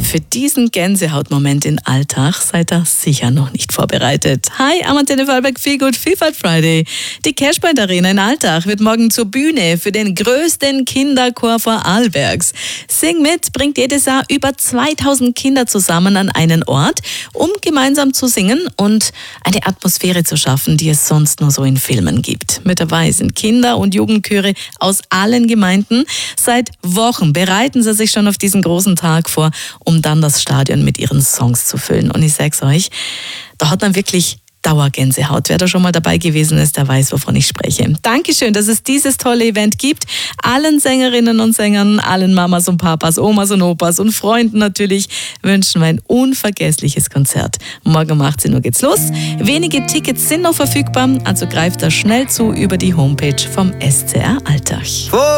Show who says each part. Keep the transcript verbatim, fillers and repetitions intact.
Speaker 1: Für diesen Gänsehautmoment in Alltag seid ihr sicher noch nicht vorbereitet. Hi, am Antenne Vorarlberg Feel Good Vielfalt Friday. Die Cashpoint Arena in Alltag wird morgen zur Bühne für den größten Kinderchor Vorarlbergs. Sing mit bringt jedes Jahr über zweitausend Kinder zusammen an einen Ort, um gemeinsam zu singen und eine Atmosphäre zu schaffen, die es sonst nur so in Filmen gibt. Mit dabei sind Kinder- und Jugendchöre aus allen Gemeinden. Seit Wochen bereiten sie sich schon auf diesen großen Tag vor, um dann das Stadion mit ihren Songs zu füllen. Und ich sag's euch, da hat man wirklich Dauergänsehaut. Wer da schon mal dabei gewesen ist, der weiß, wovon ich spreche. Dankeschön, dass es dieses tolle Event gibt. Allen Sängerinnen und Sängern, allen Mamas und Papas, Omas und Opas und Freunden natürlich wünschen wir ein unvergessliches Konzert. Morgen um achtzehn Uhr geht's los. Wenige Tickets sind noch verfügbar, also greift da schnell zu über die Homepage vom S C R Alltag.